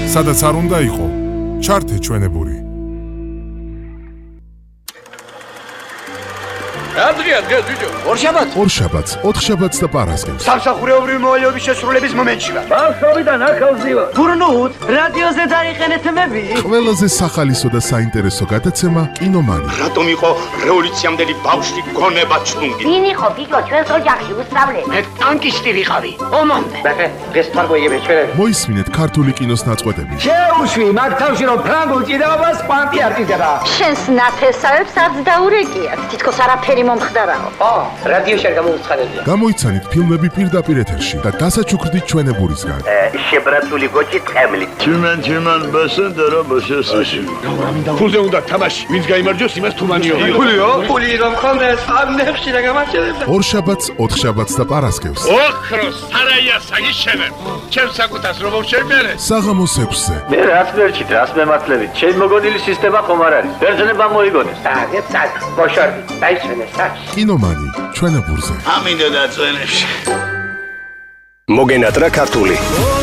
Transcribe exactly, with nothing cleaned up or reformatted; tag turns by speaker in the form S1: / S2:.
S1: სადაც არ უნდა იყო, ჩართე ჩვენებური.
S2: Andrea, დღეს ბიჭო.
S3: ორშაბათს?
S1: ორშაბათს, ოთხშაბათს და პარასკევს.
S3: სამსახურეობრივი მოვალეობის შესრულების მომენტში ვარ.
S2: ბავშვობიდან ახალზივა.
S3: გურნუთ, რადიოზე დაიხენეთ მები.
S1: ყველაზე სახალისო და საინტერესო გადაცემა კინომანი.
S4: რატომ იყო რევოლუციამდელი ბავშვი გონება ჩლუნგი?
S5: ვინ იყო ბიჭო ჩვენს ოჯახში უსწავლე?
S3: მე ტანკისტი ვიყავი. ომამდე.
S2: ბახე, დღეს ფარგოიები ჩვენები.
S1: მოისმინეთ ქართული კინოს ნაწყვეტები.
S2: შეუშვი მაგ თავში რომ ფრანგულ ჭიდაობას კვანტი არ ჭიდდება.
S5: შენს ნათესავებს არც დაურეკიათ. თითქოს არაფერი მომხდარაო.
S2: ო, რადიოში არ გამოუცხადებია.
S1: გამოიცანით ფილმები პირდაპირ ეთერში და დასაჩუქრდით ჩვენებურისგან.
S4: შებრატული გოჭი ტყემლი.
S6: Tümen tümen basındara başasın.
S4: ფულზე უნდა თამაში. ვინც გაიმარჯვოს, იმას თუმანიო.
S2: ფულიო? ფული რომ ხონდეს, ამ ნეხში რა გამარჯვებდა.
S1: ორშაბათს, ოთხშაბათს და პარასკევს.
S4: ოქროს სარაია საგიშენებ. ჩემს საკუთას რომ შევმერე.
S1: საღამოს ექვსზე.
S6: Ne rast verçit, rast mematlevi. Çel mogonili sistema komar არის. ბერძნება მოიგონეს.
S2: დაგეთ საკ, გოშორდი. დაიშვენე საკ.
S1: კინომანი ჩვენებურზე.
S4: ამინდა და წვენებში.
S7: მოგენატრა ქართული